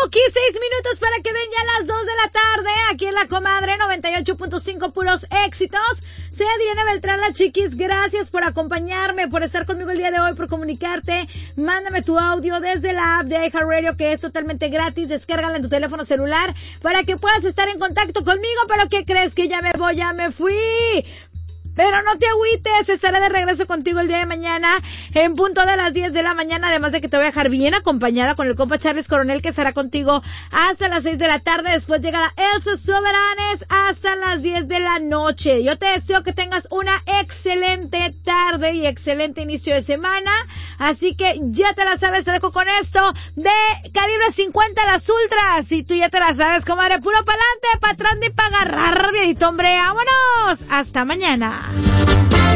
Okidoki, 6 minutos para que den ya las 2 de la tarde, aquí en La Comadre, 98.5, puros éxitos. Soy Adriana Beltrán, la Chiquis, gracias por acompañarme, por estar conmigo el día de hoy, por comunicarte. Mándame tu audio desde la app de iHeartRadio, que es totalmente gratis, descárgala en tu teléfono celular, para que puedas estar en contacto conmigo. Pero ¿qué crees? Que ya me voy, ya me fui. Pero no te agüites, estaré de regreso contigo el día de mañana en punto de las 10 de la mañana, además de que te voy a dejar bien acompañada con el compa Charles Coronel, que estará contigo hasta las 6 de la tarde. Después llegará Elsa Soberanes hasta las 10 de la noche. Yo te deseo que tengas una excelente tarde y excelente inicio de semana, así que ya te la sabes, te dejo con esto de Calibre 50, las Ultras, y tú ya te la sabes, comadre, puro pa'lante, pa' atrás ni pa' agarrar, viejito, hombre, vámonos, hasta mañana.